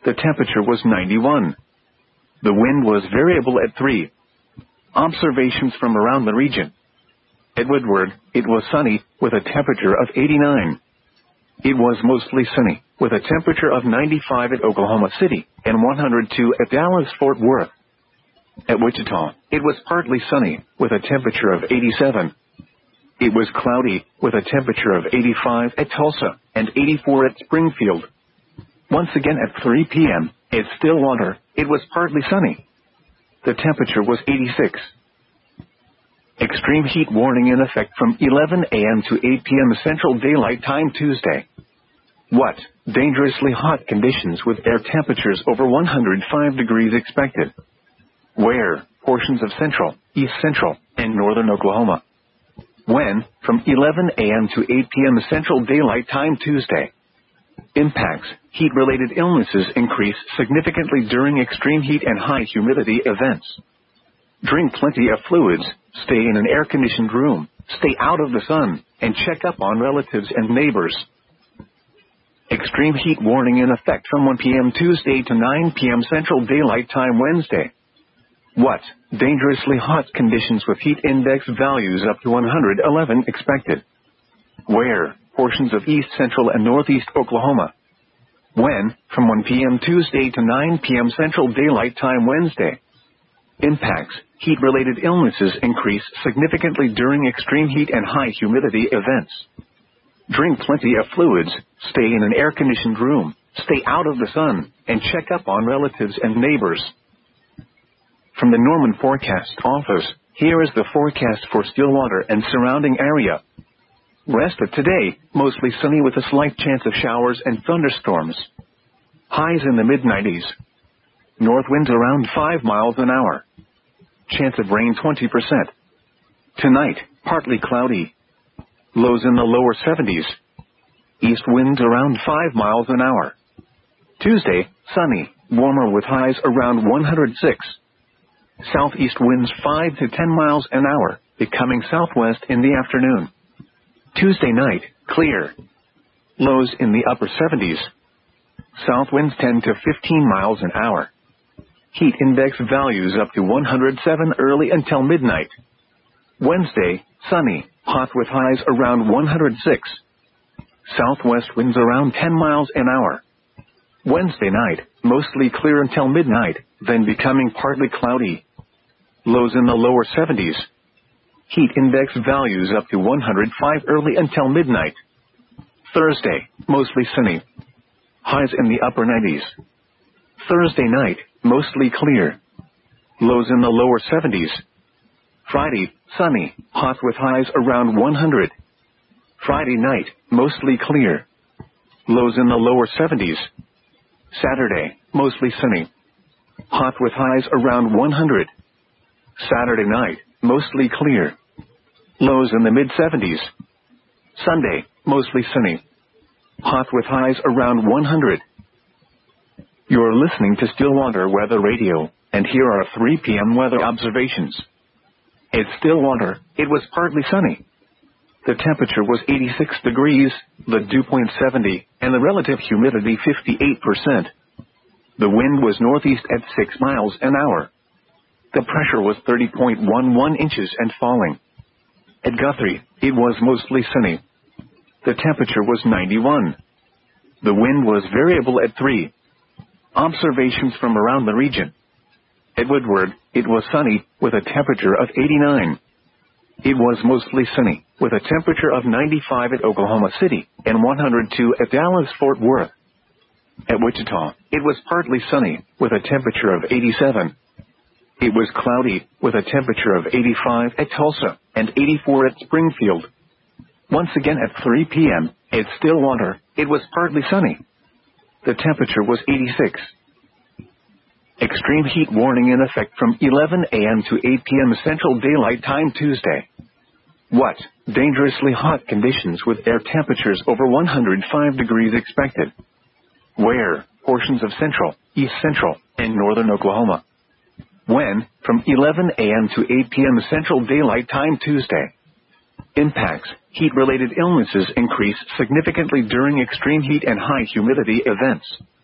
The temperature was 91. The wind was variable at 3. Observations from around the region. At Woodward, it was sunny, with a temperature of 89. It was mostly sunny, with a temperature of 95 at Oklahoma City, and 102 at Dallas-Fort Worth. At Wichita, it was partly sunny, with a temperature of 87. It was cloudy, with a temperature of 85 at Tulsa, and 84 at Springfield. Once again at 3 p.m., at Stillwater, it was partly sunny. The temperature was 86. Extreme heat warning in effect from 11 a.m. to 8 p.m. Central Daylight Time Tuesday. What? Dangerously hot conditions with air temperatures over 105 degrees expected. Where? Portions of central, east central, and northern Oklahoma. When? From 11 a.m. to 8 p.m. Central Daylight Time Tuesday. Impacts. Heat-related illnesses increase significantly during extreme heat and high humidity events. Drink plenty of fluids, stay in an air-conditioned room, stay out of the sun, and check up on relatives and neighbors. Extreme heat warning in effect from 1 p.m. Tuesday to 9 p.m. Central Daylight Time Wednesday. What? Dangerously hot conditions with heat index values up to 111 expected. Where? Portions of east central and northeast Oklahoma. When? From 1 p.m. Tuesday to 9 p.m. Central Daylight Time Wednesday. Impacts. Heat-related illnesses increase significantly during extreme heat and high humidity events. Drink plenty of fluids, stay in an air-conditioned room, stay out of the sun, and check up on relatives and neighbors. From the Norman Forecast Office, here is the forecast for Stillwater and surrounding area. Rest of today, mostly sunny with a slight chance of showers and thunderstorms. Highs in the mid-90s. North winds around 5 miles an hour. Chance of rain 20%. Tonight, partly cloudy. Lows in the lower 70s. East winds around 5 miles an hour. Tuesday, sunny, warmer with highs around 106. Southeast winds 5 to 10 miles an hour, becoming southwest in the afternoon. Tuesday night, clear. Lows in the upper 70s. South winds 10 to 15 miles an hour. Heat index values up to 107 early until midnight. Wednesday, sunny, hot with highs around 106. Southwest winds around 10 miles an hour. Wednesday night, mostly clear until midnight, then becoming partly cloudy. Lows in the lower 70s. Heat index values up to 105 early until midnight. Thursday, mostly sunny. Highs in the upper 90s. Thursday night, mostly clear. Lows in the lower 70s. Friday, sunny, hot with highs around 100. Friday night, mostly clear. Lows in the lower 70s. Saturday, mostly sunny. Hot with highs around 100. Saturday night, mostly clear. Lows in the mid-70s. Sunday, mostly sunny. Hot with highs around 100. You're listening to Stillwater Weather Radio, and here are 3 p.m. weather observations. At Stillwater, it was partly sunny. The temperature was 86 degrees, the dew point 70, and the relative humidity 58%. The wind was northeast at 6 miles an hour. The pressure was 30.11 inches and falling. At Guthrie, it was mostly sunny. The temperature was 91. The wind was variable at 3. Observations from around the region. At Woodward, it was sunny, with a temperature of 89. It was mostly sunny, with a temperature of 95 at Oklahoma City, and 102 at Dallas-Fort Worth. At Wichita, it was partly sunny, with a temperature of 87. It was cloudy, with a temperature of 85 at Tulsa, and 84 at Springfield. Once again at 3 p.m., at Stillwater, it was partly sunny. The temperature was 86. Extreme heat warning in effect from 11 a.m. to 8 p.m. Central Daylight Time Tuesday. What? Dangerously hot conditions with air temperatures over 105 degrees expected. Where? Portions of central, east central, and northern Oklahoma. When? From 11 a.m. to 8 p.m. Central Daylight Time Tuesday. Impacts. Heat-related illnesses increase significantly during extreme heat and high humidity events.